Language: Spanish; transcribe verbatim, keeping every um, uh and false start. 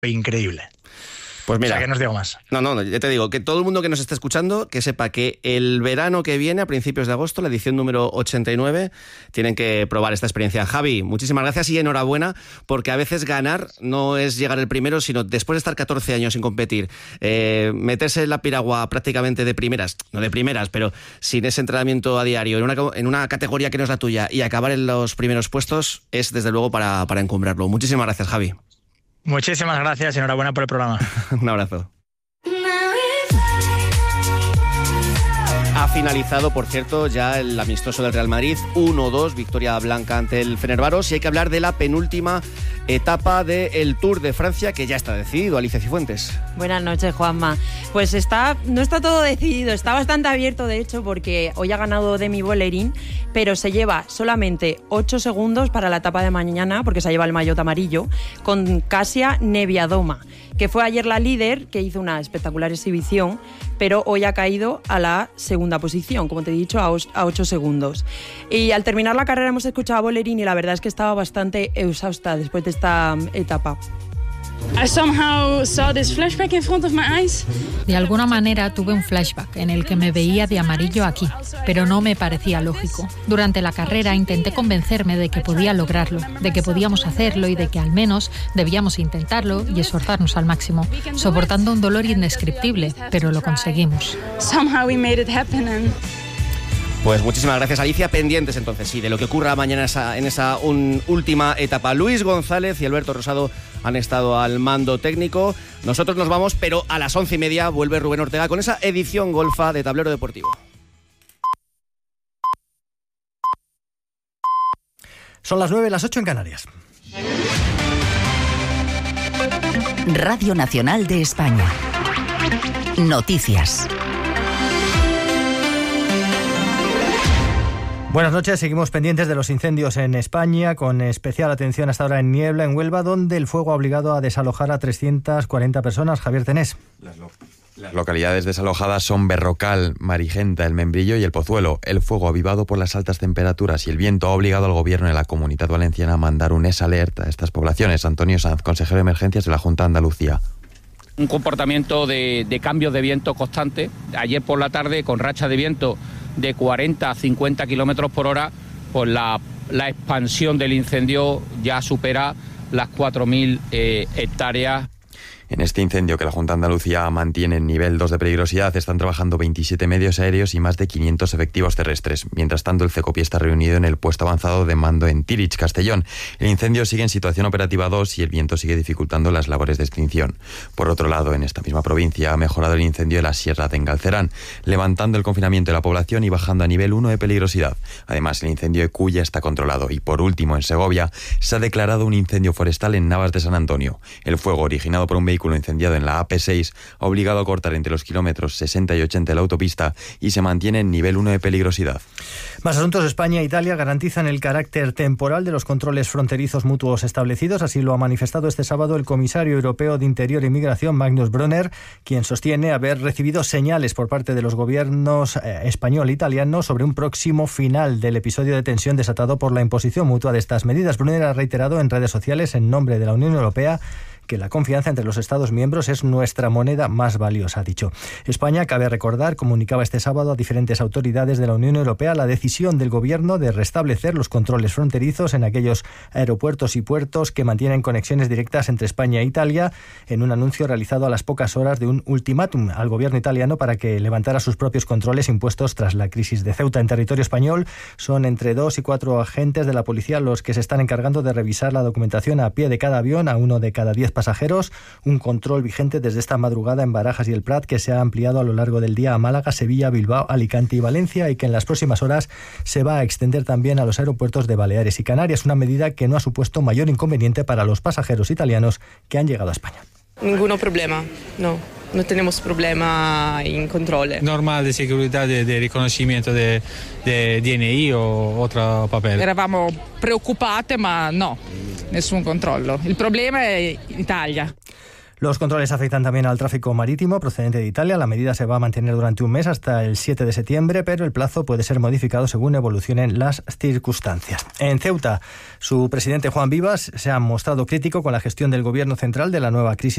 increíble. Pues mira, o sea, que no os digo más. No, no, yo te digo que todo el mundo que nos esté escuchando, que sepa que el verano que viene, a principios de agosto, la edición número ochenta y nueve, tienen que probar esta experiencia. Javi, muchísimas gracias y enhorabuena, porque a veces ganar no es llegar el primero, sino después de estar catorce años sin competir, eh, meterse en la piragua prácticamente de primeras, no de primeras, pero sin ese entrenamiento a diario, en una, en una categoría que no es la tuya, y acabar en los primeros puestos, es desde luego para, para encumbrarlo. Muchísimas gracias, Javi. Muchísimas gracias y enhorabuena por el programa. Un abrazo. Ha finalizado, por cierto, ya el amistoso del Real Madrid, uno dos, victoria blanca ante el Fenerbahçe, y hay que hablar de la penúltima etapa del Tour de Francia, que ya está decidido. Alicia Cifuentes. Buenas noches, Juanma. Pues está, no está todo decidido, está bastante abierto, de hecho, porque hoy ha ganado Demi Vollering, pero se lleva solamente ocho segundos para la etapa de mañana, porque se lleva el maillot amarillo, con Kasia Neviadoma, que fue ayer la líder, que hizo una espectacular exhibición, pero hoy ha caído a la segunda posición, como te he dicho, a ocho segundos. Y al terminar la carrera hemos escuchado a Vollering y la verdad es que estaba bastante exhausta después de esta etapa. I somehow saw this flashback in front of my eyes. De alguna manera tuve un flashback en el que me veía de amarillo aquí, pero no me parecía lógico. Durante la carrera intenté convencerme de que podía lograrlo, de que podíamos hacerlo y de que al menos debíamos intentarlo y esforzarnos al máximo, soportando un dolor indescriptible, pero lo conseguimos. Somehow we made it happen and... Pues muchísimas gracias, Alicia. Pendientes entonces, sí, de lo que ocurra mañana esa, en esa un, última etapa. Luis González y Alberto Rosado han estado al mando técnico. Nosotros nos vamos, pero a las once y media vuelve Rubén Ortega con esa edición golfa de Tablero Deportivo. Son las nueve, las ocho en Canarias. Radio Nacional de España. Noticias. Buenas noches, seguimos pendientes de los incendios en España, con especial atención hasta ahora en Niebla, en Huelva, donde el fuego ha obligado a desalojar a trescientas cuarenta personas. Javier Tenés. Las, lo- las localidades desalojadas son Berrocal, Marigenta, El Membrillo y El Pozuelo. El fuego, avivado por las altas temperaturas y el viento, ha obligado al Gobierno de la Comunidad Valenciana a mandar un S-Alert a estas poblaciones. Antonio Sanz, consejero de Emergencias de la Junta de Andalucía. Un comportamiento de, de cambios de viento constante. Ayer por la tarde, con racha de viento de cuarenta a cincuenta kilómetros por hora, pues la, la expansión del incendio ya supera las cuatro mil eh, hectáreas. En este incendio, que la Junta de Andalucía mantiene en nivel dos de peligrosidad, están trabajando veintisiete medios aéreos y más de quinientos efectivos terrestres. Mientras tanto, el CECOPI está reunido en el puesto avanzado de mando en Tirich, Castellón. El incendio sigue en situación operativa dos y el viento sigue dificultando las labores de extinción. Por otro lado, en esta misma provincia ha mejorado el incendio de la Sierra de Engalcerán, levantando el confinamiento de la población y bajando a nivel uno de peligrosidad. Además, el incendio de Cuya está controlado. Y por último, en Segovia, se ha declarado un incendio forestal en Navas de San Antonio. El fuego, originado por un vehículo incendiado en la A P seis, ha obligado a cortar entre los kilómetros sesenta y ochenta de la autopista y se mantiene en nivel uno de peligrosidad. Más asuntos. España e Italia garantizan el carácter temporal de los controles fronterizos mutuos establecidos. Así lo ha manifestado este sábado el comisario europeo de Interior y Migración, Magnus Brunner, quien sostiene haber recibido señales por parte de los gobiernos eh, español e italiano sobre un próximo final del episodio de tensión desatado por la imposición mutua de estas medidas. Brunner ha reiterado en redes sociales, en nombre de la Unión Europea, que la confianza entre los Estados miembros es nuestra moneda más valiosa, ha dicho. España, cabe recordar, comunicaba este sábado a diferentes autoridades de la Unión Europea la decisión del Gobierno de restablecer los controles fronterizos en aquellos aeropuertos y puertos que mantienen conexiones directas entre España e Italia, en un anuncio realizado a las pocas horas de un ultimátum al Gobierno italiano para que levantara sus propios controles impuestos tras la crisis de Ceuta. En territorio español son entre dos y cuatro agentes de la policía los que se están encargando de revisar la documentación a pie de cada avión, a uno de cada diez pasajeros, un control vigente desde esta madrugada en Barajas y El Prat, que se ha ampliado a lo largo del día a Málaga, Sevilla, Bilbao, Alicante y Valencia, y que en las próximas horas se va a extender también a los aeropuertos de Baleares y Canarias, una medida que no ha supuesto mayor inconveniente para los pasajeros italianos que han llegado a España. Ningún problema, no. No tenemos problema en control. Normal de seguridad, de, de reconocimiento de, de D N I o otro papel. Eravamo preoccupate, ma no, nessun controllo. Il problema è Italia. Los controles afectan también al tráfico marítimo procedente de Italia. La medida se va a mantener durante un mes hasta el siete de septiembre, pero el plazo puede ser modificado según evolucionen las circunstancias. En Ceuta, su presidente Juan Vivas se ha mostrado crítico con la gestión del gobierno central de la nueva crisis